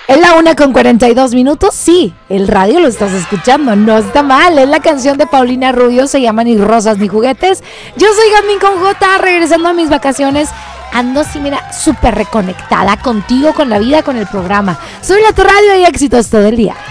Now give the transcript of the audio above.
Es la 1:42. Sí, el radio lo estás escuchando, no está mal. Es la canción de Paulina Rubio, se llama Ni Rosas Ni Juguetes. Yo soy Jazmín con J, regresando a mis vacaciones. Ando así, mira, súper reconectada contigo, con la vida, con el programa. Soy la tu radio y éxitos todo el día.